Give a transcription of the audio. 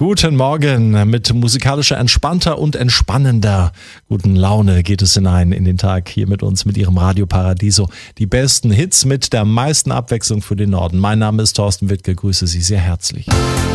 Guten Morgen. Mit musikalischer, entspannter und entspannender guten Laune geht es hinein in den Tag hier mit uns, mit Ihrem Radio Paradiso. Die besten Hits mit der meisten Abwechslung für den Norden. Mein Name ist Thorsten Wittke, grüße Sie sehr herzlich.